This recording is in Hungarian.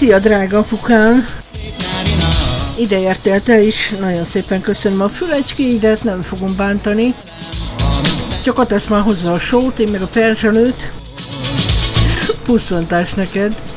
Szia, drága apukám! Ide értél te is, nagyon szépen köszönöm a fülecskéidet, nem fogom bántani. Csak tesz már hozzá a sót, én meg a perzselőt. Pusztantás neked!